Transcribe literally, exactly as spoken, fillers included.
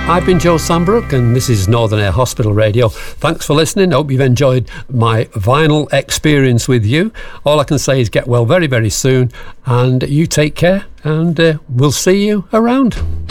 I've been Joe Sambrook, and this is Northern Air Hospital Radio. Thanks for listening. Hope you've enjoyed my vinyl experience with you. All I can say is get well very, very soon, and you take care, and uh, we'll see you around.